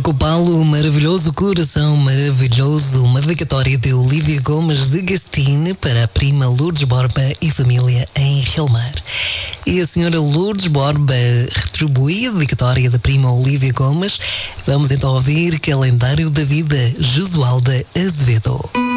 Marco Paulo, maravilhoso coração, maravilhoso. Uma dedicatória de Olívia Gomes de Gastine para a prima Lourdes Borba e família em Relmar. E a senhora Lourdes Borba retribui a dedicatória da prima Olívia Gomes. Vamos então ouvir Calendário da Vida, Josualda Azevedo.